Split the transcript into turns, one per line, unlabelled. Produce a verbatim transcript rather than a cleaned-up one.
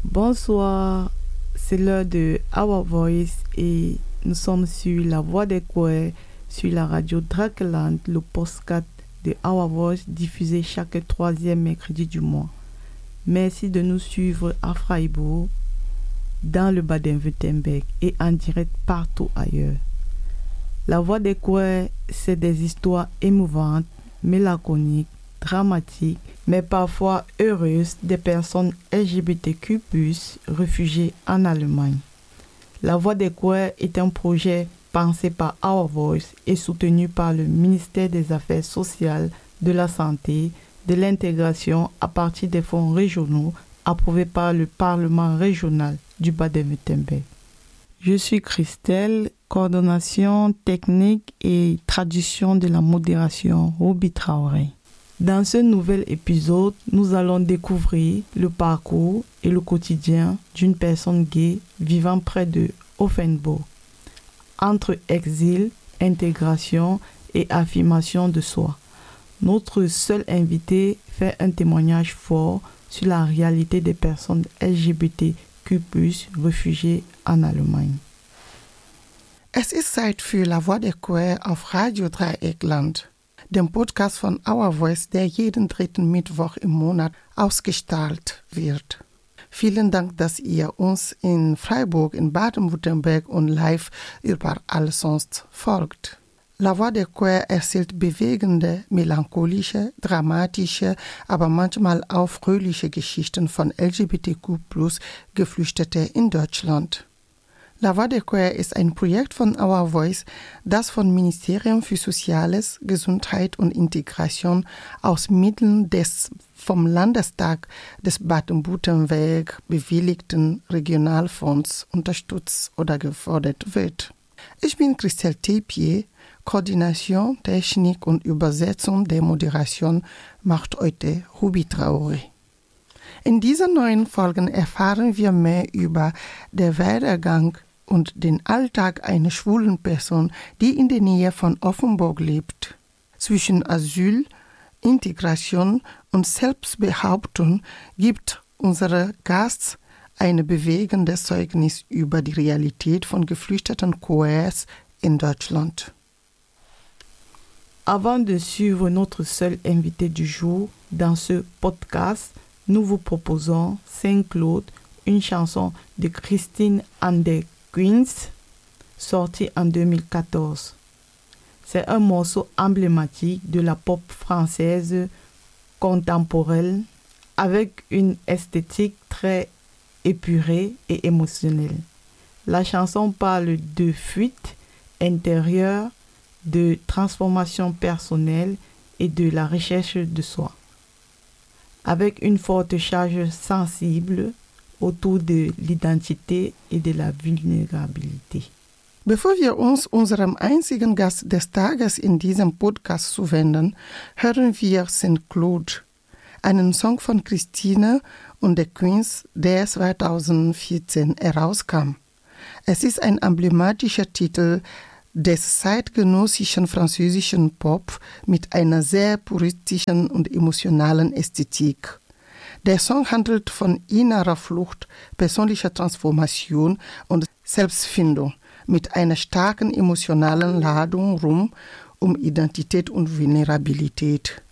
Bonsoir, c'est l'heure de Our Voice et nous sommes sur La Voix des Queers, sur la radio Drakeland, le podcast de Our Voice diffusé chaque troisième mercredi du mois. Merci de nous suivre à Freiburg, dans le Bade-Württemberg et en direct partout ailleurs. La Voix des Queers, c'est des histoires émouvantes, mélancoliques, dramatiques, mais parfois heureuses des personnes L G B T Q plus, réfugiées en Allemagne. La Voix des Queers est un projet pensé par Our Voice et soutenu par le ministère des Affaires sociales, de la Santé, de l'intégration à partir des fonds régionaux approuvés par le Parlement régional du Bade-Württemberg. Je suis Christelle, coordination technique et traduction de la modération Ruby Traoré. Dans ce nouvel épisode, nous allons découvrir le parcours et le quotidien d'une personne gay vivant près de Offenburg, entre exil, intégration et affirmation de soi. Notre seul invité fait un témoignage fort sur la réalité des personnes L G B T Q plus, réfugiées en Allemagne.
Es ist Zeit für La Voix des Queers auf Radio Dreieckland, dem Podcast von Our Voice, der jeden dritten Mittwoch im Monat ausgestrahlt wird. Vielen Dank, dass ihr uns in Freiburg, in Baden-Württemberg und live überall sonst folgt. La Voix des Queers erzählt bewegende, melancholische, dramatische, aber manchmal auch fröhliche Geschichten von L G B T Q plus Geflüchteten in Deutschland. La Voix des Queers ist ein Projekt von Our Voice, das vom Ministerium für Soziales, Gesundheit und Integration aus Mitteln des vom Landestag des Baden-Württemberg bewilligten Regionalfonds unterstützt oder gefördert wird. Ich bin Christelle Tepier, Koordination, Technik und Übersetzung der Moderation macht heute Ruby Traoré. In diesen neuen Folgen erfahren wir mehr über den Werdegang und den Alltag einer schwulen Person, die in der Nähe von Offenburg lebt. Zwischen Asyl, Integration und Selbstbehauptung gibt unser Gast ein bewegendes Zeugnis über die Realität von geflüchteten Queers in Deutschland.
Avant de suivre notre seul invité du jour dans ce podcast, nous vous proposons Saint-Claude, une chanson de Christine and the Queens, sortie en deux mille quatorze. C'est un morceau emblématique de la pop française contemporaine avec une esthétique très épurée et émotionnelle. La chanson parle de fuite intérieure, de transformation personnelle et de la recherche de soi, avec une forte charge sensible autour de l'identité et de la vulnérabilité.
Bevor wir uns unserem einzigen Gast des Tages in diesem Podcast zuwenden, hören wir Saint-Claude, einen Song von Christine und the Queens, der zweitausendvierzehn herauskam. Es ist ein emblematischer Titel des zeitgenössischen französischen Pop mit einer sehr puristischen und emotionalen Ästhetik. Der Song handelt von innerer Flucht, persönlicher Transformation und Selbstfindung mit einer starken emotionalen Ladung rum um Identität und Vulnerabilität.